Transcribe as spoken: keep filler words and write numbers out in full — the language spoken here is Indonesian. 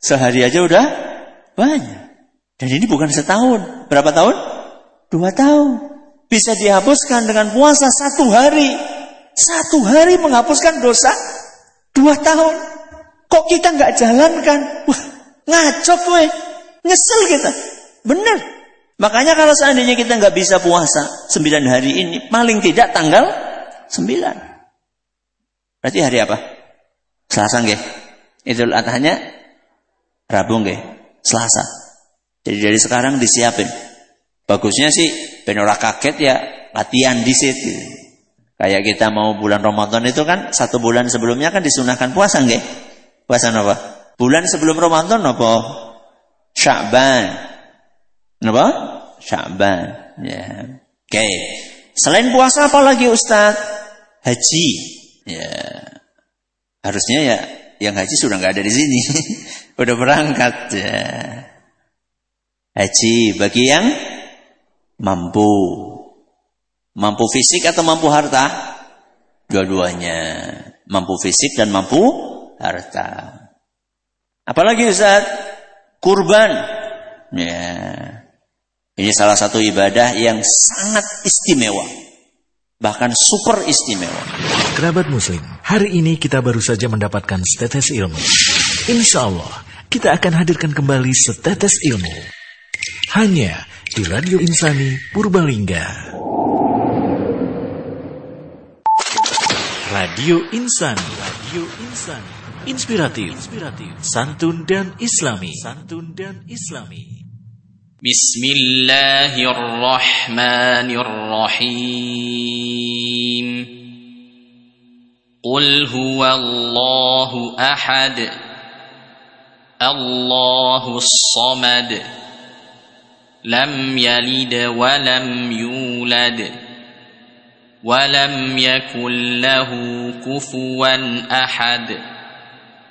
Sehari aja udah banyak. Dan ini bukan setahun. Berapa tahun? Dua tahun. Bisa dihapuskan dengan puasa satu hari. Satu hari menghapuskan dosa dua tahun. Kok kita nggak jalankan? Wah, ngaco gue. Nyesel kita. Benar. Makanya kalau seandainya kita nggak bisa puasa sembilan hari ini, paling tidak tanggal sembilan. Berarti hari apa? Selasa nggih. Idul Adhanya Rabu nggih. Selasa. Jadi dari sekarang disiapin. Bagusnya sih ben ora kaget ya latihan dhisik. Kayak kita mau bulan Ramadan itu kan satu bulan sebelumnya kan disunahkan puasa nggih. Puasa apa? Bulan sebelum Ramadan apa? Sya'ban. Apa? Sya'ban. Ya. Oke. Okay. Selain puasa apa lagi Ustaz? Haji. Ya. Harusnya ya yang haji sudah enggak ada di sini. Udah berangkat ya. Haji bagi yang mampu. Mampu fisik atau mampu harta? Dua-duanya. Mampu fisik dan mampu harta. Apalagi Ustaz? Kurban. Ya. Ini salah satu ibadah yang sangat istimewa. Bahkan super istimewa. Kerabat Muslim, hari ini kita baru saja mendapatkan setetes ilmu. Insya Allah, kita akan hadirkan kembali setetes ilmu. Hanya di Radio Insani Purbalingga. Radio Insani, Radio Insani, inspiratif, inspiratif, santun dan islami, santun dan islami. Bismillahirrahmanirrahim. Qul huwallahu ahad, Allahus samad, lam yalid wa lam yulad, wa lam yakul lahu kufuwan ahad.